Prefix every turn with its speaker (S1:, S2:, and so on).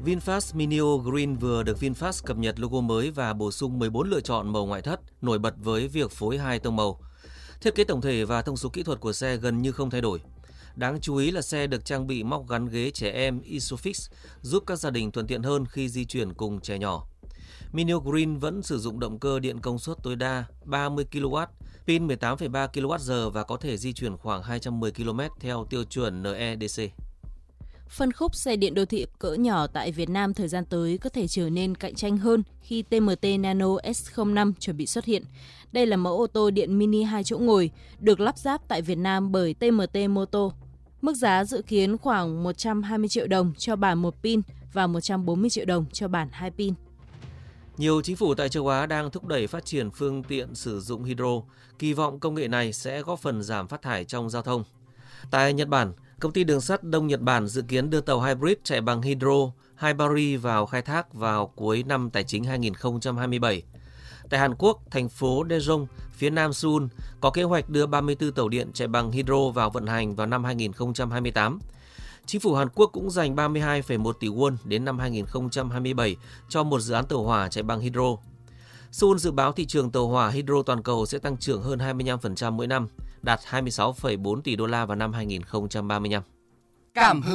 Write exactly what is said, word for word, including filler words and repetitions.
S1: VinFast Mineo Green vừa được VinFast cập nhật logo mới và bổ sung mười bốn lựa chọn màu ngoại thất, nổi bật với việc phối hai tông màu. Thiết kế tổng thể và thông số kỹ thuật của xe gần như không thay đổi. Đáng chú ý là xe được trang bị móc gắn ghế trẻ em Isofix, giúp các gia đình thuận tiện hơn khi di chuyển cùng trẻ nhỏ. Mineo Green vẫn sử dụng động cơ điện công suất tối đa ba mươi ki lô oát, pin mười tám phẩy ba ki lô oát giờ và có thể di chuyển khoảng hai trăm mười ki lô mét theo tiêu chuẩn en e đê xê.
S2: Phân khúc xe điện đô thị cỡ nhỏ tại Việt Nam thời gian tới có thể trở nên cạnh tranh hơn khi tê em tê Nano S không năm chuẩn bị xuất hiện. Đây là mẫu ô tô điện mini hai chỗ ngồi, được lắp ráp tại Việt Nam bởi tê em tê Motor. Mức giá dự kiến khoảng một trăm hai mươi triệu đồng cho bản một pin và một trăm bốn mươi triệu đồng cho bản hai pin.
S1: Nhiều chính phủ tại châu Á đang thúc đẩy phát triển phương tiện sử dụng hydro, kỳ vọng công nghệ này sẽ góp phần giảm phát thải trong giao thông. Tại Nhật Bản, công ty đường sắt Đông Nhật Bản dự kiến đưa tàu hybrid chạy bằng hydro Hibari vào khai thác vào cuối năm tài chính hai không hai bảy. Tại Hàn Quốc, thành phố Daejeon, phía nam Seoul, có kế hoạch đưa ba mươi tư tàu điện chạy bằng hydro vào vận hành vào năm hai không hai tám. Chính phủ Hàn Quốc cũng dành ba mươi hai phẩy một tỷ won đến năm hai không hai bảy cho một dự án tàu hỏa chạy bằng hydro. Seoul dự báo thị trường tàu hỏa hydro toàn cầu sẽ tăng trưởng hơn hai mươi lăm phần trăm mỗi năm, đạt hai mươi sáu phẩy bốn tỷ đô la vào năm hai không ba lăm.
S3: Cảm hứng